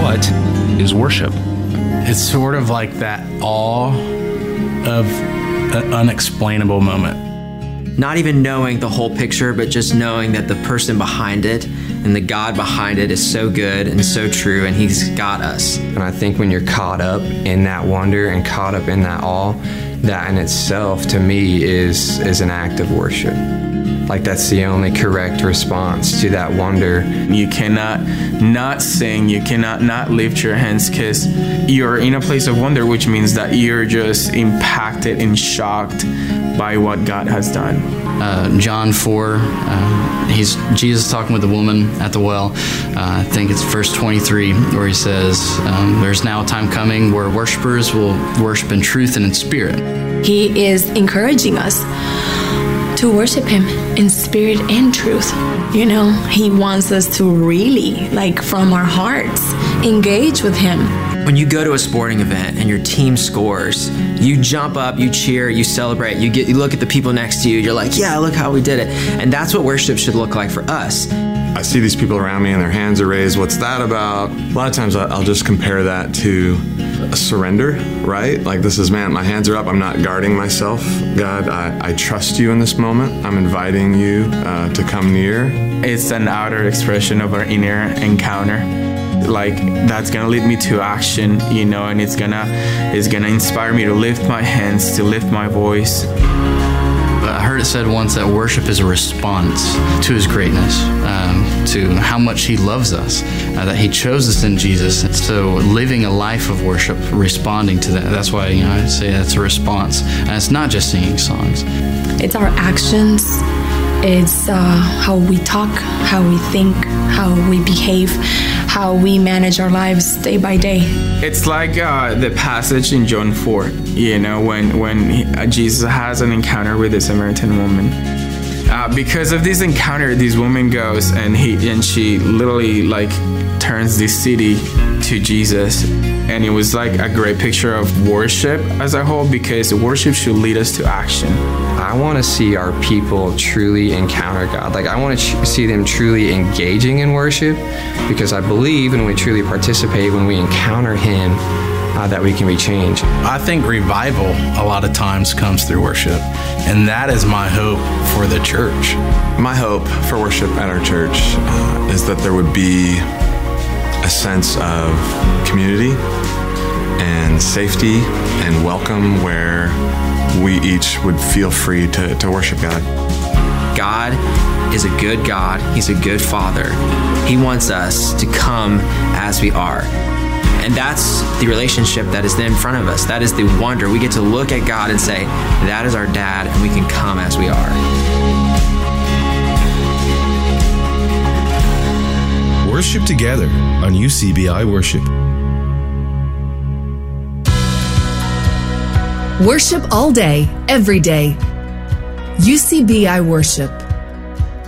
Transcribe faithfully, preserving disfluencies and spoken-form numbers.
What is worship? It's sort of like that awe of an unexplainable moment. Not even knowing the whole picture, but just knowing that the person behind it and the God behind it is so good and so true, and he's got us. And I think when you're caught up in that wonder and caught up in that awe, that in itself, to me, is, is an act of worship. Like, that's the only correct response to that wonder. You cannot not sing, you cannot not lift your hands, because you're in a place of wonder, which means that you're just impacted and shocked by what God has done. Uh, John four, uh, he's Jesus talking with the woman at the well. Uh, I think it's verse twenty-three, where he says, um, there's now a time coming where worshipers will worship in truth and in spirit. He is encouraging us to worship him in spirit and truth. You know, he wants us to really, like from our hearts, engage with him. When you go to a sporting event and your team scores, you jump up, you cheer, you celebrate, you get, you look at the people next to you, you're like, yeah, look how we did it. And that's what worship should look like for us. I see these people around me and their hands are raised. What's that about? A lot of times I'll just compare that to a surrender, right? Like, this is, man, my hands are up. I'm not guarding myself. God, I, I trust you in this moment. I'm inviting you uh, to come near. It's an outer expression of our inner encounter. Like, that's gonna lead me to action, you know, and it's gonna, it's gonna inspire me to lift my hands, to lift my voice. I heard it said once that worship is a response to his greatness, um, to how much he loves us, uh, that he chose us in Jesus. And so living a life of worship, responding to that, that's why, you know, I say that's a response. And it's not just singing songs. It's our actions. It's uh, how we talk, how we think, how we behave, how we manage our lives day by day. It's like uh, the passage in John four, you know, when, when he, uh, Jesus has an encounter with the Samaritan woman. Uh, because of this encounter, this woman goes and he and she literally like turns this city to Jesus. And it was like a great picture of worship as a whole, because worship should lead us to action. I want to see our people truly encounter God. Like, I want to ch- see them truly engaging in worship, because I believe when we truly participate, when we encounter him, uh, that we can be changed. I think revival a lot of times comes through worship, and that is my hope for the church. My hope for worship at our church uh, is that there would be a sense of community and safety and welcome, where we each would feel free to, to worship God. God is a good God. He's a good Father. He wants us to come as we are. And that's the relationship that is in front of us. That is the wonder. We get to look at God and say, that is our dad, and we can come as we are. Worship together on U C B I Worship. Worship all day, every day. U C B I Worship.